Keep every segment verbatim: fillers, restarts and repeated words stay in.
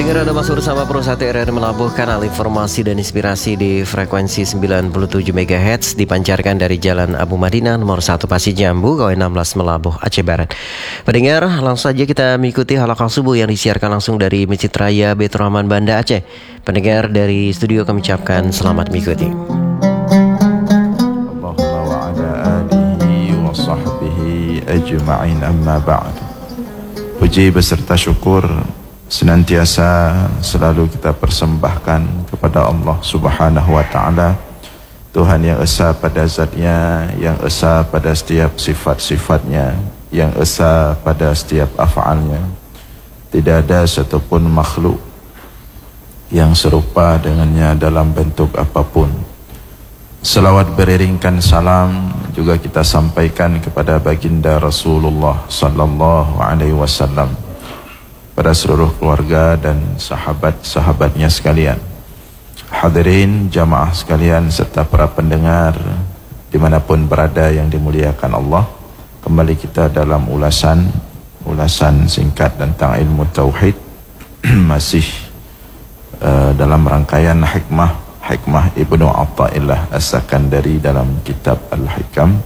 Pendengar, Anda masih bersama Pro satu R R melabuhkan alih informasi dan inspirasi di frekuensi sembilan puluh tujuh megahertz dipancarkan dari Jalan Abu Madinah nomor satu Pasir Jambu, Gawai enam belas Melabuh, Aceh Barat. Pendengar, langsung saja kita mengikuti halaqah subuh yang disiarkan langsung dari Masjid Raya Baitur Rahman, Banda Aceh. Pendengar, dari studio kami ucapkan selamat mengikuti. Allahumma wa ala alihi wa sahbihi ajma'in, amma ba'd. Puji beserta syukur senantiasa selalu kita persembahkan kepada Allah Subhanahu wa ta'ala, Tuhan yang esa pada zatnya, yang esa pada setiap sifat-sifatnya, yang esa pada setiap af'alnya. Tidak ada satupun makhluk yang serupa dengannya dalam bentuk apapun. Selawat beriringkan salam juga kita sampaikan kepada baginda Rasulullah sallallahu alaihi wasallam, pada seluruh keluarga dan sahabat-sahabatnya sekalian. Hadirin jamaah sekalian serta para pendengar dimanapun berada yang dimuliakan Allah, kembali kita dalam ulasan ulasan singkat tentang ilmu tauhid. Masih uh, dalam rangkaian hikmah hikmah Ibnu Athaillah As-Sakandari dalam kitab Al-Hikam.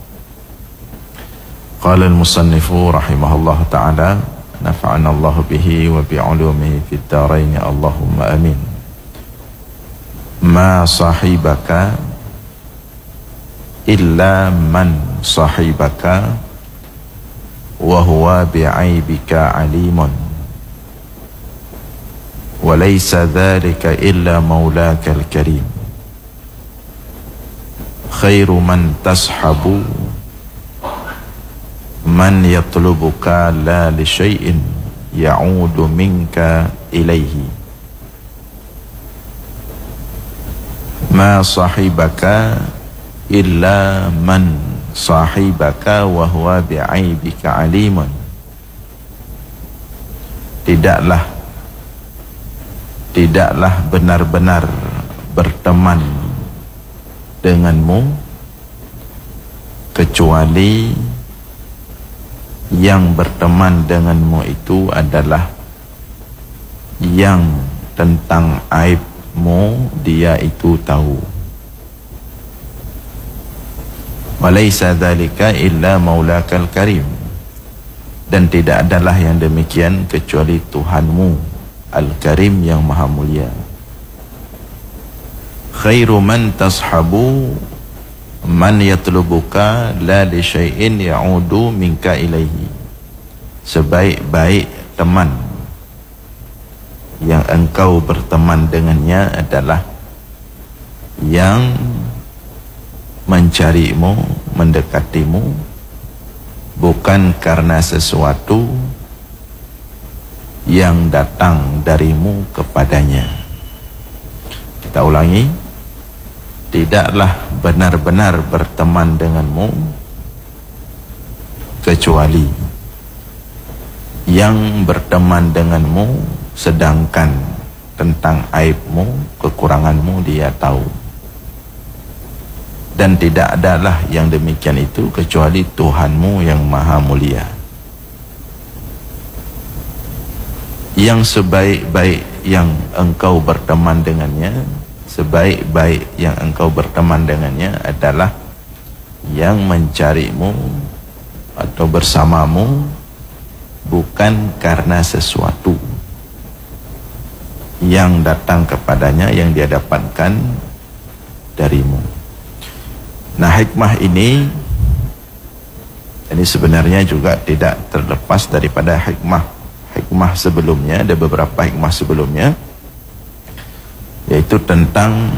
Qala al-musannifu rahimahullah ta'ala, nafa'ana Allah bihi wa bi'ulumihi fid dharain, Allahumma amin. Ma sahibaka illa man sahibaka wa huwa bi'aibika alimun, wa laysa dhalika illa maulaka al-karim. Khairu man tashabu man yatlubuka la li syai'in ya'udu minka ilaihi. Ma sahibaka illa man sahibaka wa huwa bi'aibika alimun. Tidaklah tidaklah benar-benar berteman denganmu kecuali yang berteman denganmu itu adalah yang tentang aibmu dia itu tahu. Walaysa dzalika illa maulakal karim, dan tidak adalah yang demikian kecuali Tuhanmu Al-Karim yang maha mulia. Khairu man tashabu man yatlubuka la li syai'in ya'udu minka ilaihi. Sebaik-baik teman yang engkau berteman dengannya adalah yang mencarimu, mendekatimu bukan karena sesuatu yang datang darimu kepadanya. Kita ulangi. Tidaklah benar-benar berteman denganmu kecuali yang berteman denganmu sedangkan tentang aibmu, kekuranganmu dia tahu. Dan tidak adalah yang demikian itu kecuali Tuhanmu yang maha mulia. Yang sebaik-baik yang engkau berteman dengannya, sebaik-baik yang engkau berteman dengannya adalah yang mencarimu atau bersamamu bukan karena sesuatu yang datang kepadanya, yang dia dapatkan darimu. Nah, hikmah ini ini sebenarnya juga tidak terlepas daripada hikmah hikmah sebelumnya. Ada beberapa hikmah sebelumnya, yaitu tentang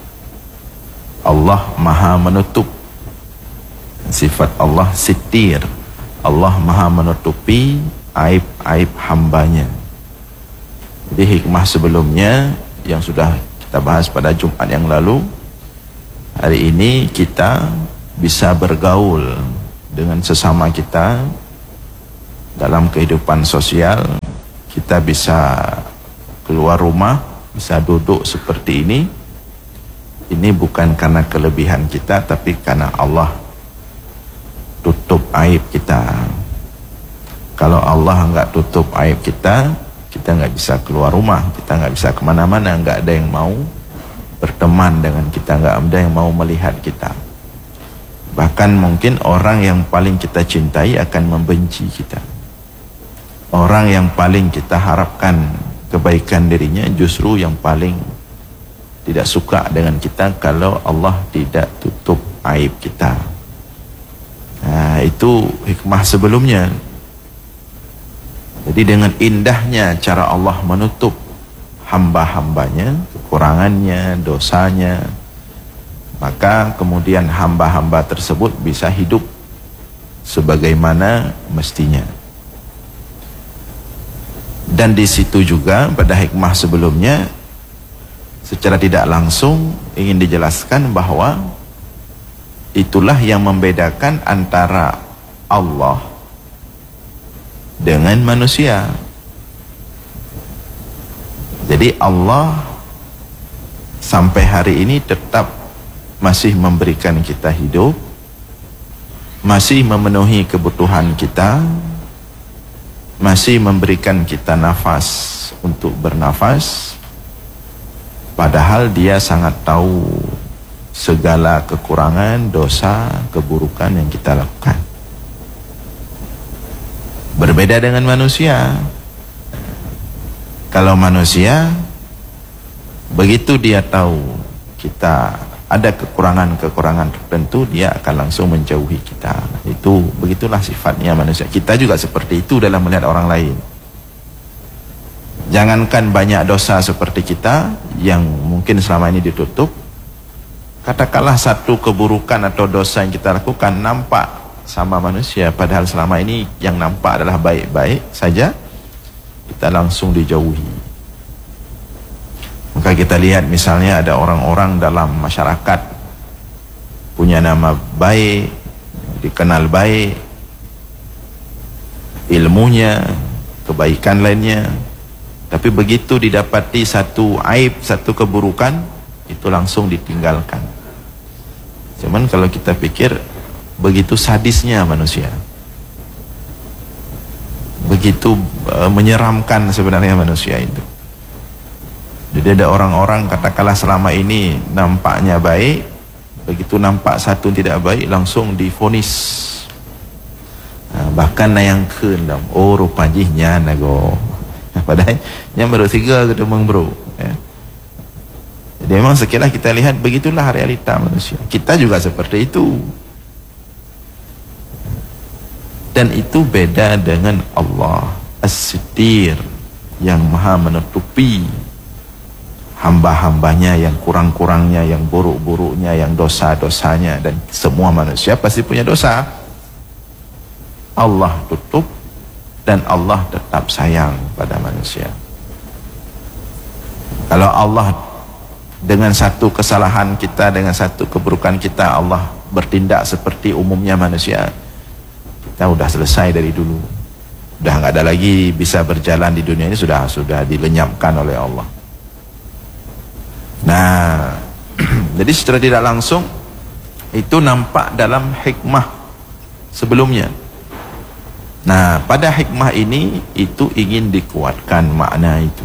Allah maha menutup. Sifat Allah sitir, Allah maha menutupi aib-aib hambanya. Jadi hikmah sebelumnya yang sudah kita bahas pada Jumat yang lalu, hari ini kita bisa bergaul dengan sesama kita dalam kehidupan sosial. Kita bisa keluar rumah, bisa duduk seperti ini. Ini bukan karena kelebihan kita, tapi karena Allah tutup aib kita. Kalau Allah enggak tutup aib kita, kita nggak bisa keluar rumah, kita nggak bisa kemana-mana, nggak ada yang mau berteman dengan kita, nggak ada yang mau melihat kita. Bahkan mungkin orang yang paling kita cintai akan membenci kita. Orang yang paling kita harapkan kebaikan dirinya justru yang paling tidak suka dengan kita kalau Allah tidak tutup aib kita. Nah, itu hikmah sebelumnya. Jadi dengan indahnya cara Allah menutup hamba-hambanya, kekurangannya, dosanya, maka kemudian hamba-hamba tersebut bisa hidup sebagaimana mestinya. Dan di situ juga pada hikmah sebelumnya secara tidak langsung ingin dijelaskan bahwa itulah yang membedakan antara Allah dengan manusia. Jadi Allah sampai hari ini tetap masih memberikan kita hidup, masih memenuhi kebutuhan kita, masih memberikan kita nafas untuk bernafas, padahal dia sangat tahu segala kekurangan, dosa, keburukan yang kita lakukan. Berbeda dengan manusia. Kalau manusia, begitu dia tahu kita ada kekurangan-kekurangan tertentu, dia akan langsung menjauhi kita. Itu begitulah sifatnya manusia. Kita juga seperti itu dalam melihat orang lain. Jangankan banyak dosa seperti kita yang mungkin selama ini ditutup, katakanlah satu keburukan atau dosa yang kita lakukan nampak sama manusia, padahal selama ini yang nampak adalah baik-baik saja, kita langsung dijauhi. Maka kita lihat misalnya ada orang-orang dalam masyarakat punya nama baik, dikenal baik, ilmunya, kebaikan lainnya, tapi begitu didapati satu aib, satu keburukan, itu langsung ditinggalkan. Cuman kalau kita pikir, begitu sadisnya manusia, begitu uh, menyeramkan sebenarnya manusia itu. Jadi ada orang-orang katakanlah selama ini nampaknya baik, begitu nampak satu tidak baik langsung divonis. Nah, bahkan nayangkeun dong, oh rupanya nago. Padahal yang baru tiga gitu meng bro. Ya. Jadi memang sekiranya kita lihat begitulah realita manusia. Kita juga seperti itu. Dan itu beda dengan Allah As-Sittir yang maha menutupi hamba-hambanya yang kurang-kurangnya, yang buruk-buruknya, yang dosa-dosanya. Dan semua manusia pasti punya dosa. Allah tutup dan Allah tetap sayang pada manusia. Kalau Allah dengan satu kesalahan kita, dengan satu keburukan kita, Allah bertindak seperti umumnya manusia, kita udah selesai dari dulu, udah nggak ada lagi bisa berjalan di dunia ini, sudah sudah dilenyapkan oleh Allah. Nah, jadi secara tidak langsung itu nampak dalam hikmah sebelumnya. Nah, pada hikmah ini itu ingin dikuatkan makna itu.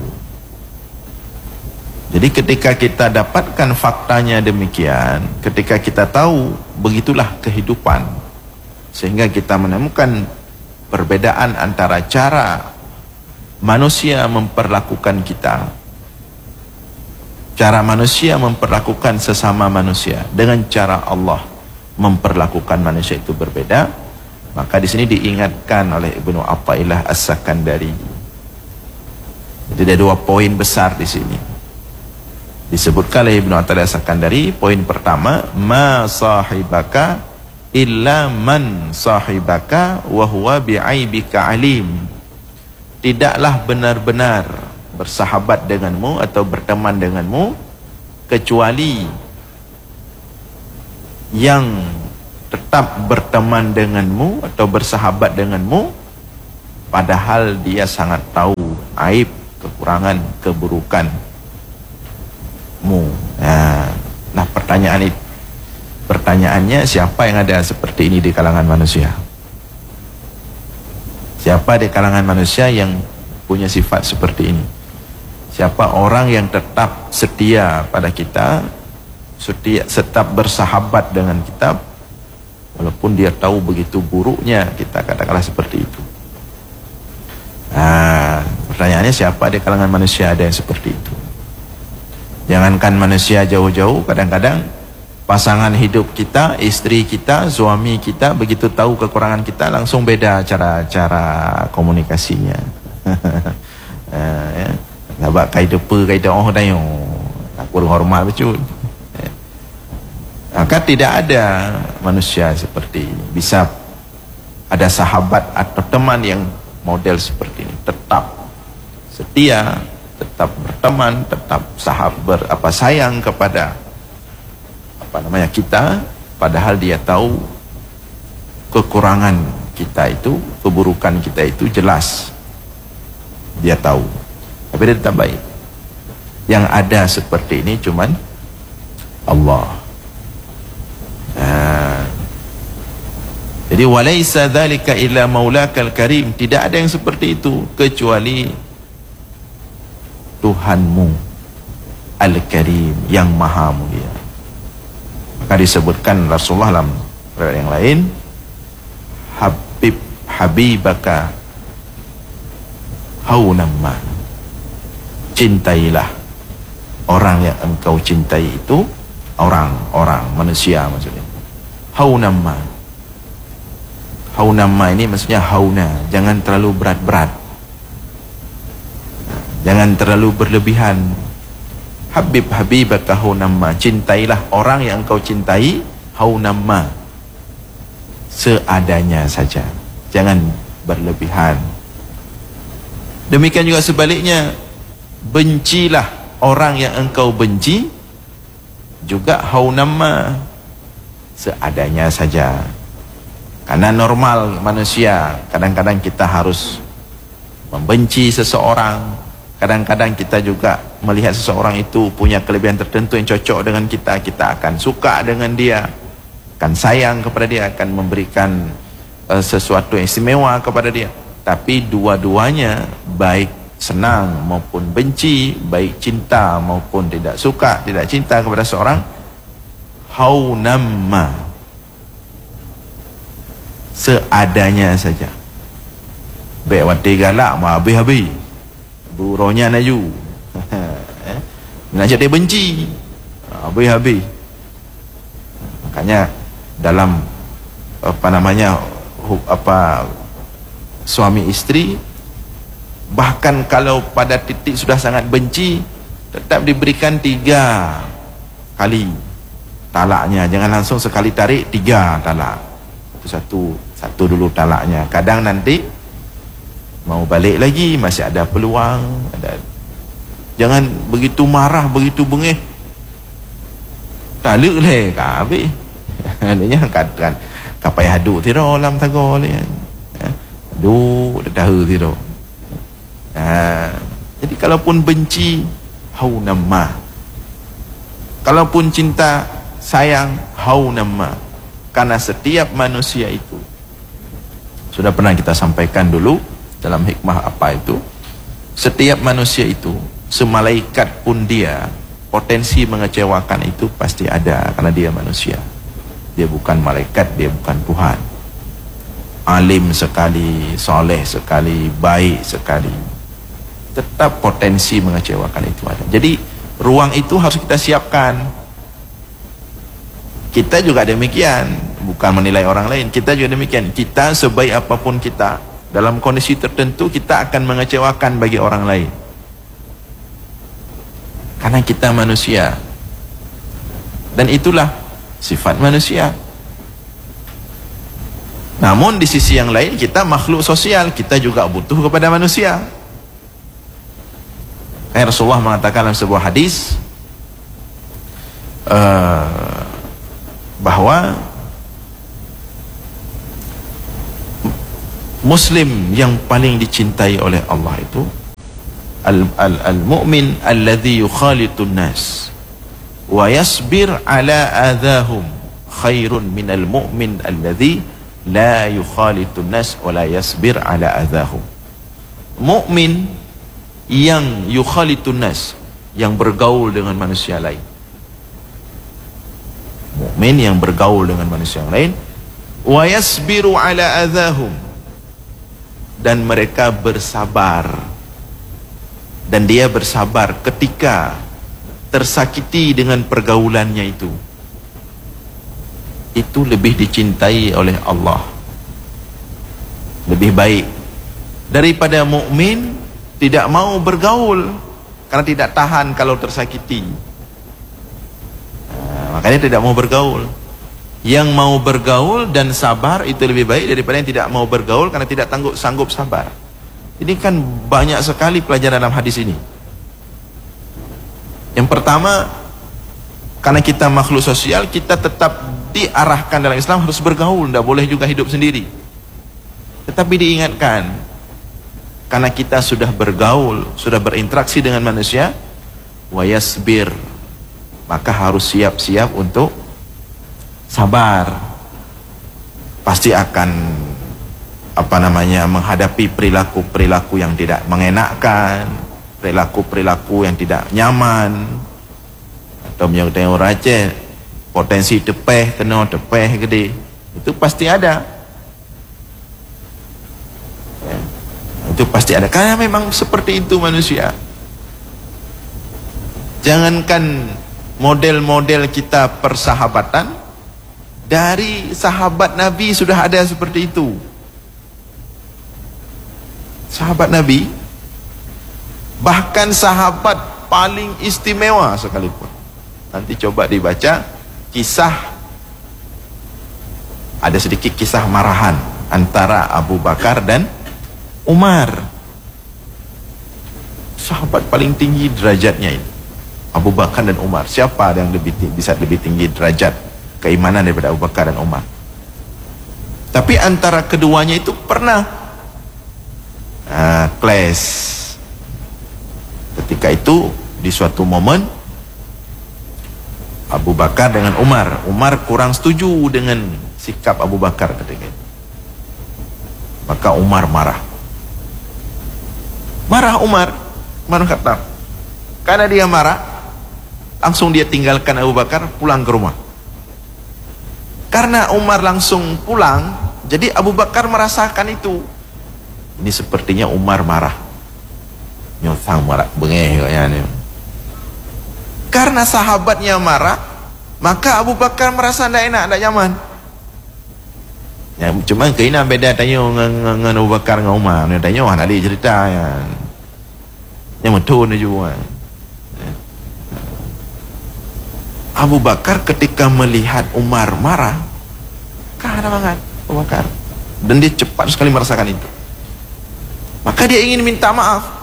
Jadi ketika kita dapatkan faktanya demikian, ketika kita tahu begitulah kehidupan, sehingga kita menemukan perbedaan antara cara manusia memperlakukan kita, cara manusia memperlakukan sesama manusia, dengan cara Allah memperlakukan manusia itu berbeda. Maka di sini diingatkan oleh Ibnu Athaillah As-Sakandari. Jadi ada dua poin besar di sini. Disebutkan oleh Ibnu Athaillah As-Sakandari, poin pertama, ma sahibaka illa man sahibaka wa huwa bi'aibika alim. Tidaklah benar-benar bersahabat denganmu atau berteman denganmu kecuali yang tetap berteman denganmu atau bersahabat denganmu padahal dia sangat tahu aib, kekurangan, keburukanmu. Nah, nah pertanyaan itu, pertanyaannya, siapa yang ada seperti ini di kalangan manusia? Siapa di kalangan manusia yang punya sifat seperti ini. Siapa orang yang tetap setia pada kita, setia, tetap bersahabat dengan kita, walaupun dia tahu begitu buruknya kita, katakanlah seperti itu. Nah, pertanyaannya siapa di kalangan manusia ada yang seperti itu? Jangankan manusia jauh-jauh, kadang-kadang pasangan hidup kita, istri kita, suami kita, begitu tahu kekurangan kita, langsung beda cara-cara komunikasinya. uh, ya. Nampak kaidah apa, kaidah oh dayo. Tak kurang hormat betul. Maka tidak ada manusia seperti ini. Bisa ada sahabat atau teman yang model seperti ini, tetap setia, tetap berteman, tetap sahabat, apa sayang kepada apa namanya kita, padahal dia tahu kekurangan kita itu, keburukan kita itu jelas, dia tahu, tapi dia tetap baik. Yang ada seperti ini cuman Allah. Nah, jadi walaisa dzalika illa maulakal karim, tidak ada yang seperti itu kecuali Tuhanmu Al-Karim yang maha mulia. Maka disebutkan Rasulullah dalam riwayat yang lain, Habib habibaka haunamma, cintailah orang yang engkau cintai itu, orang-orang manusia maksudnya. Haunamma, haunamma ini maksudnya hauna, jangan terlalu berat-berat, jangan terlalu berlebihan. Habib habibaka haunamma, cintailah orang yang engkau cintai, haunamma, seadanya saja, jangan berlebihan. Demikian juga sebaliknya, bencilah orang yang engkau benci juga haunamma, seadanya saja. Karena normal manusia, kadang-kadang kita harus membenci seseorang, kadang-kadang kita juga melihat seseorang itu punya kelebihan tertentu yang cocok dengan kita, kita akan suka dengan dia, akan sayang kepada dia, akan memberikan uh, sesuatu yang istimewa kepada dia. Tapi dua-duanya, baik senang maupun benci, baik cinta maupun tidak suka, tidak cinta kepada seorang, haunamma, seadanya saja. Baik wati galak mah habis-habis, buronya naju eh? Nak dia benci, habis-habis. Makanya dalam apa namanya apa suami istri, bahkan kalau pada titik sudah sangat benci, tetap diberikan tiga kali talaknya. Jangan langsung sekali tarik tiga talak. Satu satu dulu talaknya. Kadang nanti mau balik lagi masih ada peluang. Ada. Jangan begitu marah, begitu bengih, talak leh kabeh. Adanya kan kapai hadu tiro lam tago le. Du dah tiro. Nah, jadi kalaupun benci, haunamma. Kalaupun cinta, sayang, haunamma. Karena setiap manusia itu, sudah pernah kita sampaikan dulu dalam hikmah apa itu, setiap manusia itu, semalaikat pun dia, potensi mengecewakan itu pasti ada, karena dia manusia. Dia bukan malaikat, dia bukan Tuhan. Alim sekali, soleh sekali, baik sekali, tetap potensi mengecewakan itu ada. Jadi ruang itu harus kita siapkan. Kita juga demikian, bukan menilai orang lain, kita juga demikian. Kita sebaik apapun kita, dalam kondisi tertentu kita akan mengecewakan bagi orang lain, karena kita manusia. Dan itulah sifat manusia. Namun di sisi yang lain, kita makhluk sosial, kita juga butuh kepada manusia. Rasulullah mengatakan dalam sebuah hadis uh, bahwa Muslim yang paling dicintai oleh Allah itu al-mu'min al, al alladhi yukhalitun nas wa yasbir ala adahum khairun minal mu'min alladhi la yukhalitun nas wa la yasbir ala adahum. mukmin yang yukhalitun nas, yang bergaul dengan manusia lain. Mukmin yang bergaul dengan manusia yang lain, wa yasbiru ala adzahum, dan mereka bersabar, dan dia bersabar ketika tersakiti dengan pergaulannya itu. Itu lebih dicintai oleh Allah, lebih baik daripada mukmin tidak mau bergaul karena tidak tahan kalau tersakiti. Nah, makanya tidak mau bergaul. Yang mau bergaul dan sabar itu lebih baik daripada yang tidak mau bergaul karena tidak tanggup sanggup sabar. Ini kan banyak sekali pelajaran dalam hadis ini. Yang pertama, karena kita makhluk sosial, kita tetap diarahkan dalam Islam harus bergaul, tidak boleh juga hidup sendiri. Tetapi diingatkan, karena kita sudah bergaul, sudah berinteraksi dengan manusia, wa yasbir, maka harus siap-siap untuk sabar. Pasti akan apa namanya menghadapi perilaku-perilaku yang tidak mengenakkan, perilaku-perilaku yang tidak nyaman, atau yang tengok raja potensi tepeh, kena tepeh gede, itu pasti ada ya, itu pasti ada, karena memang seperti itu manusia. Jangankan model-model kita persahabatan, dari sahabat Nabi sudah ada seperti itu. Sahabat Nabi, bahkan sahabat paling istimewa sekalipun, nanti coba dibaca kisah, ada sedikit kisah marahan antara Abu Bakar dan Umar. Sahabat paling tinggi derajatnya ini, Abu Bakar dan Umar. Siapa yang lebih tinggi, bisa lebih tinggi derajat keimanan daripada Abu Bakar dan Umar? Tapi antara keduanya itu pernah uh, clash. Ketika itu di suatu momen Abu Bakar dengan Umar, Umar kurang setuju dengan sikap Abu Bakar ketika itu. Maka Umar marah. Marah Umar, Umar kata, karena dia marah, langsung dia tinggalkan Abu Bakar, pulang ke rumah. Karena Umar langsung pulang, jadi Abu Bakar merasakan itu. Ini sepertinya Umar marah. Nyotang marah, bengeh kayaknya. Karena sahabatnya marah, maka Abu Bakar merasa tidak enak, tidak nyaman. Ya, cuma kena beda tanya dengan Abu Bakar dengan Umar. Dia tanya, wah nanti cerita ya. Yang betul ni juga. Abu Bakar ketika melihat Umar marah, kahana banget Abu Bakar, dan dia cepat sekali merasakan itu. Maka dia ingin minta maaf.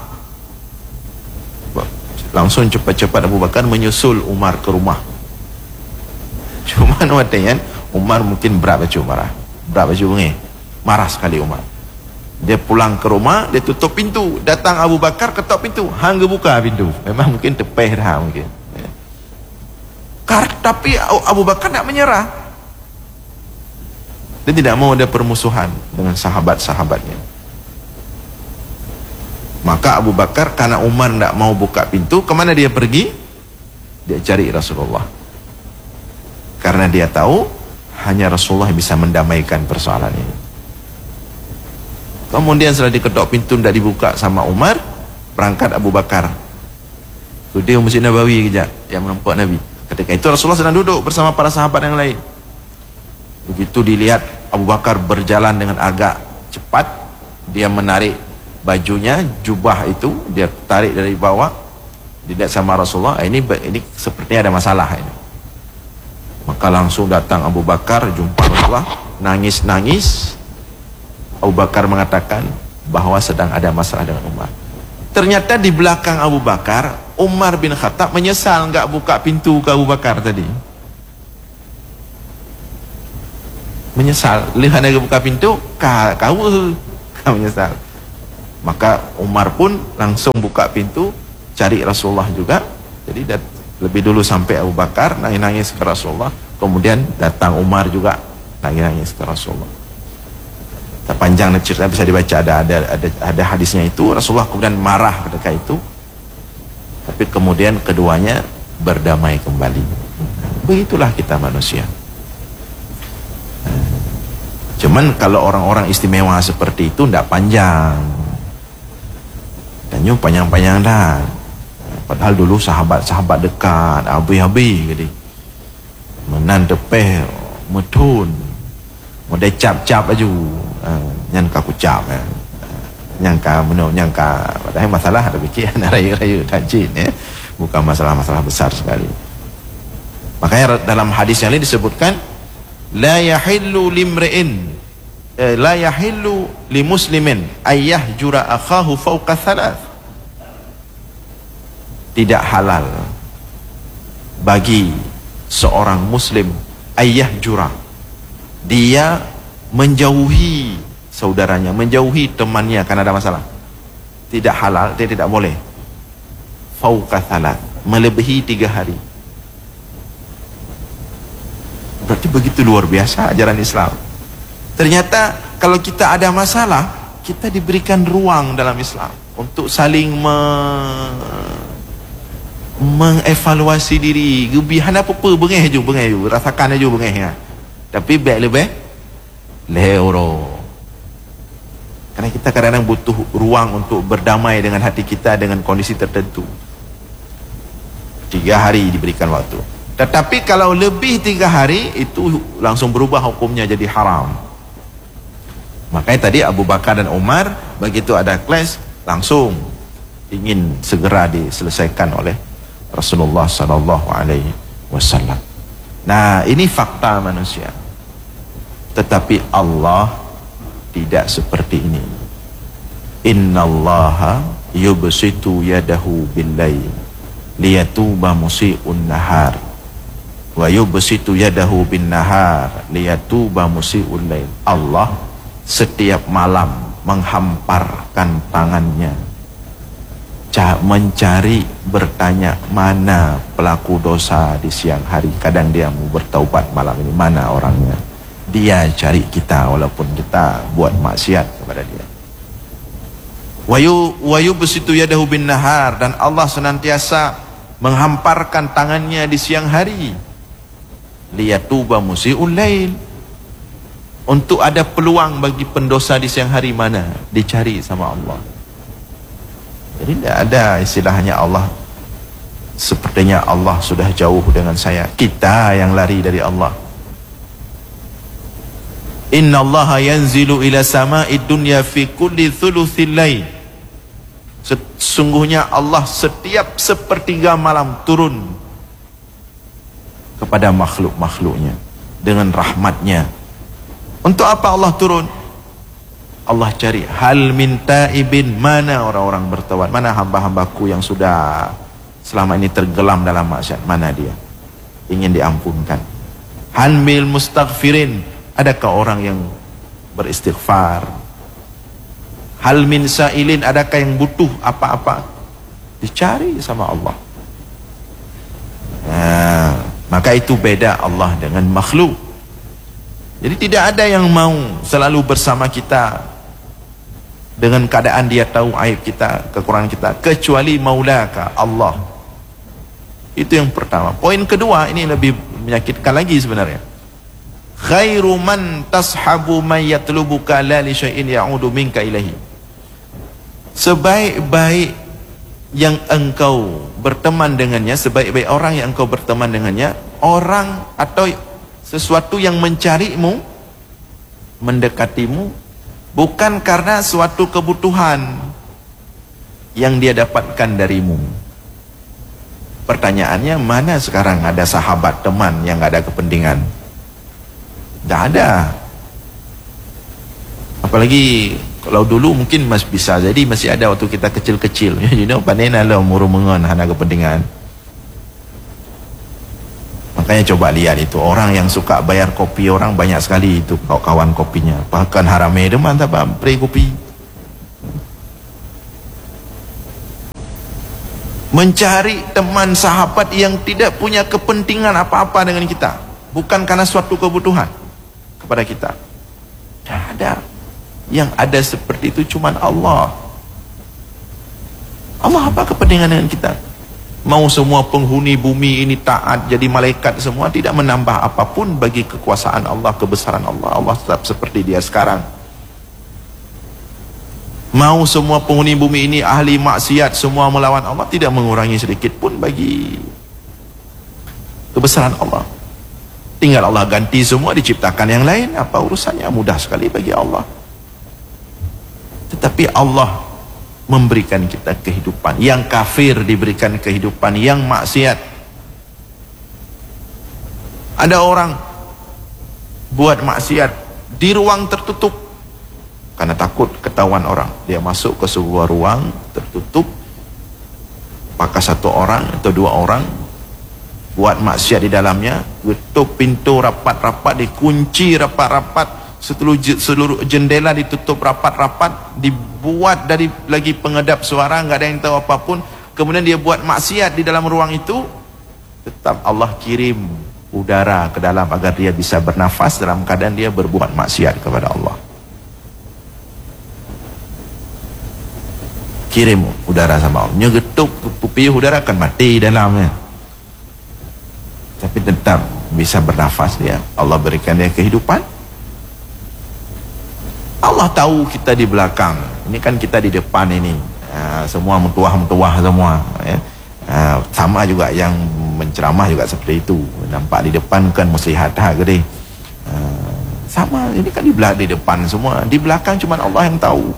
Langsung cepat-cepat Abu Bakar menyusul Umar ke rumah. Cuma namanya Umar mungkin berat baju marah, berat baju bunyi, marah sekali Umar. Dia pulang ke rumah, dia tutup pintu. Datang Abu Bakar ketok pintu, hang buka pintu. Memang mungkin tepeh dah mungkin. Tapi Abu Bakar tidak menyerah. Dia tidak mau ada permusuhan dengan sahabat-sahabatnya. Maka Abu Bakar, karena Umar tidak mau buka pintu, kemana dia pergi? Dia cari Rasulullah. Karena dia tahu hanya Rasulullah yang bisa mendamaikan persoalan ini. Kemudian setelah diketok pintu tidak dibuka sama Umar, berangkat Abu Bakar. Itu dia Masjid Nabawi kejap, yang nampak Nabi. Ketika itu Rasulullah sedang duduk bersama para sahabat yang lain. Begitu dilihat Abu Bakar berjalan dengan agak cepat, dia menarik bajunya, jubah itu dia tarik dari bawah, dilihat sama Rasulullah, ini ini sepertinya ada masalah ini. Maka langsung datang Abu Bakar jumpa Rasulullah, nangis-nangis. Abu Bakar mengatakan bahwa sedang ada masalah dengan Umar. Ternyata di belakang Abu Bakar, Umar bin Khattab menyesal enggak buka pintu ke Abu Bakar tadi. Menyesal, lihat dia buka pintu, kau kau menyesal. Maka Umar pun langsung buka pintu, cari Rasulullah juga. Jadi lebih dulu sampai Abu Bakar, nangis-nangis ke Rasulullah. Kemudian datang Umar juga, nangis-nangis ke Rasulullah. Tak panjang cerita, bisa dibaca, ada ada ada ada hadisnya itu. Rasulullah kemudian marah ketika itu, tapi kemudian keduanya berdamai kembali. Begitulah kita manusia. Cuman kalau orang-orang istimewa seperti itu tidak panjang, tanya panjang-panjang dah. Padahal dulu sahabat-sahabat dekat, abi-abi gitu, menan depeh, metun, modal cap-cap aja, nyangka ku cap, nyangka menurut nyangka. Padahal masalah ada fikir, raya-raya tajin, ya, bukan masalah-masalah besar sekali. Makanya dalam hadis yang lain disebutkan, la yahillu limri'in, eh, la yahillu limuslimin ayyah jura akhahu fawqa thalath. Tidak halal bagi seorang muslim ayyah jura, dia menjauhi saudaranya, menjauhi temannya karena ada masalah. Tidak halal, dia tidak boleh. Fawqa thalath, melebihi tiga hari. Berarti begitu luar biasa ajaran Islam. Ternyata kalau kita ada masalah, kita diberikan ruang dalam Islam untuk saling me mengevaluasi diri. Gebihan apa-apa bengeh je, bengeh je, rasakan aja bengeh ya. Tapi baik lebih lehoro. Karena kita kadang-kadang butuh ruang untuk berdamai dengan hati kita dengan kondisi tertentu. Tiga hari diberikan waktu. Tetapi kalau lebih tiga hari, itu langsung berubah hukumnya jadi haram. Makanya tadi Abu Bakar dan Umar begitu ada clash, langsung ingin segera diselesaikan oleh Rasulullah sallallahu alaihi wasallam. Nah, ini fakta manusia. Tetapi Allah tidak seperti ini. Innallaha yubsitu yadahu bil-lail liyatuba musii'un nahar wa yubsitu yadahu bin-nahar liyatuba musii'ul lail. Allah setiap malam menghamparkan tangannya, mencari, bertanya mana pelaku dosa di siang hari. Kadang dia mau bertaubat malam ini, mana orangnya. Dia cari kita walaupun kita buat maksiat kepada dia. Wayu wayu besitu yadahu bin nahar, dan Allah senantiasa menghamparkan tangannya di siang hari. Liyatuba musii'ul lail, untuk ada peluang bagi pendosa di siang hari, mana dicari sama Allah. Jadi tidak ada istilahnya Allah sepertinya Allah sudah jauh dengan saya. Kita yang lari dari Allah. Inna Allah yanzilu ila sama'id dunya fi kulli thuluthil lail. Sesungguhnya Allah setiap sepertiga malam turun kepada makhluk-makhluknya dengan rahmatnya. Untuk apa Allah turun? Allah cari hal min taibin, mana orang-orang bertaubat, mana hamba-hambaku yang sudah selama ini tergelam dalam maksiat, mana dia ingin diampunkan. Hal mil mustaghfirin, adakah orang yang beristighfar. Hal min sa'ilin, adakah yang butuh apa-apa, dicari sama Allah. Nah, maka itu beda Allah dengan makhluk. Jadi tidak ada yang mau selalu bersama kita dengan keadaan dia tahu aib kita, kekurangan kita, kecuali maulaka, Allah. Itu yang pertama. Poin kedua, ini lebih menyakitkan lagi sebenarnya. Khairu man tashabu man yatlubuka la li syai'in ya'udu minka ilahi. Sebaik-baik yang engkau berteman dengannya, sebaik-baik orang yang engkau berteman dengannya, orang atau sesuatu yang mencarimu, mendekatimu, bukan karena suatu kebutuhan yang dia dapatkan darimu. Pertanyaannya, mana sekarang ada sahabat, teman yang gak ada kepentingan? Tidak ada. Apalagi kalau dulu mungkin masih bisa jadi, masih ada waktu kita kecil-kecil. You know, panena lah umur mengon hana kepentingan. Makanya coba lihat itu, orang yang suka bayar kopi orang banyak sekali itu kawan kopinya. Bahkan harame deman tak pre kopi. Mencari teman sahabat yang tidak punya kepentingan apa-apa dengan kita, bukan karena suatu kebutuhan kepada kita. Tidak ada. Yang ada seperti itu cuma Allah. Allah apa kepentingan dengan kita? Mau semua penghuni bumi ini taat jadi malaikat semua, tidak menambah apapun bagi kekuasaan Allah, kebesaran Allah. Allah tetap seperti dia sekarang. Mau semua penghuni bumi ini ahli maksiat semua melawan Allah, tidak mengurangi sedikit pun bagi kebesaran Allah. Tinggal Allah ganti semua, diciptakan yang lain, apa urusannya? Mudah sekali bagi Allah. Tetapi Allah memberikan kita kehidupan. Yang kafir diberikan kehidupan, yang maksiat. Ada orang buat maksiat di ruang tertutup karena takut ketahuan orang. Dia masuk ke sebuah ruang tertutup, pakai satu orang atau dua orang, buat maksiat di dalamnya, tutup pintu rapat-rapat, dikunci rapat-rapat, seluruh, seluruh jendela ditutup rapat-rapat, dibuat dari lagi pengedap suara, nggak ada yang tahu apapun. Kemudian dia buat maksiat di dalam ruang itu, tetap Allah kirim udara ke dalam agar dia bisa bernafas dalam keadaan dia berbuat maksiat kepada Allah. Kirim udara sama Allah, nyegetuk pupi udara akan mati dalamnya, tapi tetap bisa bernafas dia. Allah berikan dia kehidupan. Allah tahu kita di belakang, ini kan kita di depan ini, uh, semua mentuah-mentuah semua, ya. Uh, sama juga yang menceramah juga seperti itu, nampak di depan kan muslihat gede, uh, sama ini kan di belakang, di depan semua, di belakang cuma Allah yang tahu.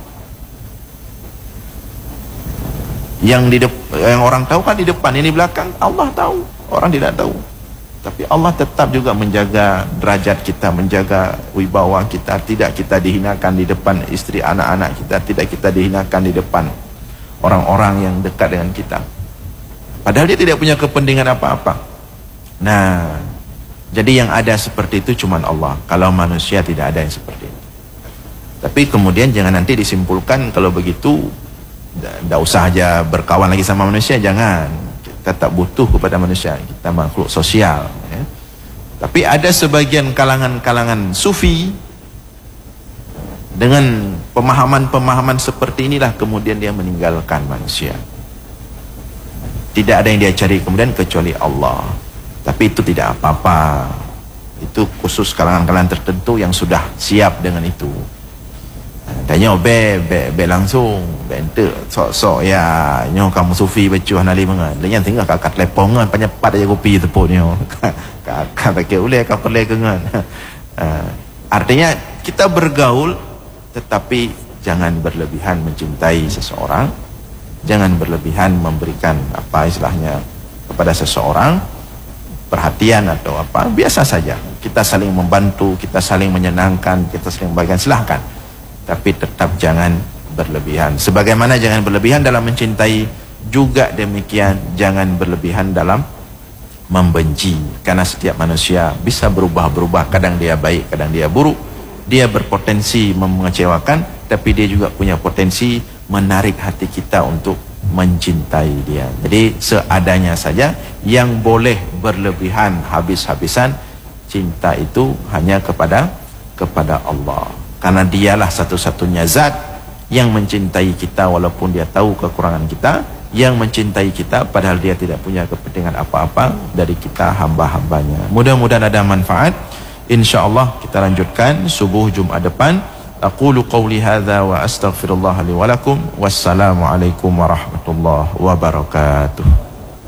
Yang di depan, yang orang tahu kan di depan, ini di belakang Allah tahu, orang tidak tahu. Tapi Allah tetap juga menjaga derajat kita, menjaga wibawa kita, tidak kita dihinakan di depan istri anak-anak kita, tidak kita dihinakan di depan orang-orang yang dekat dengan kita. Padahal dia tidak punya kepentingan apa-apa. Nah, jadi yang ada seperti itu cuma Allah. Kalau manusia tidak ada yang seperti itu. Tapi kemudian jangan nanti disimpulkan kalau begitu tidak usah aja berkawan lagi sama manusia, jangan. Kita tak butuh kepada manusia, kita makhluk sosial, ya. Tapi ada sebagian kalangan-kalangan sufi dengan pemahaman-pemahaman seperti inilah kemudian dia meninggalkan manusia. Tidak ada yang dia cari kemudian kecuali Allah. Tapi itu tidak apa-apa. Itu khusus kalangan-kalangan tertentu yang sudah siap dengan itu. Tanya be be be langsung be ente sok-sok ya nyo kamu sufi baca nali mengan lenyang tinggal kakak lepongan panyapat aja kopi tepuk nyo kakak pakai ule kakak perle kengan. Artinya kita bergaul tetapi jangan berlebihan mencintai seseorang, jangan berlebihan memberikan apa istilahnya kepada seseorang perhatian atau apa, biasa saja kita saling membantu, kita saling menyenangkan, kita saling membagikan, silahkan. Tapi tetap jangan berlebihan. Sebagaimana jangan berlebihan dalam mencintai, juga demikian jangan berlebihan dalam membenci. Karena setiap manusia bisa berubah-berubah. Kadang dia baik, kadang dia buruk. Dia berpotensi mengecewakan, tapi dia juga punya potensi menarik hati kita untuk mencintai dia. Jadi seadanya saja. Yang boleh berlebihan habis-habisan, cinta itu hanya kepada kepada Allah. Karena dialah satu-satunya zat yang mencintai kita walaupun dia tahu kekurangan kita, yang mencintai kita padahal dia tidak punya kepentingan apa-apa dari kita hamba-hambanya. Mudah-mudahan ada manfaat. InsyaAllah kita lanjutkan subuh Jumat depan. Aqulu qawli hadza wa astaghfirullah li wa lakum. Wassalamualaikum warahmatullahi wabarakatuh.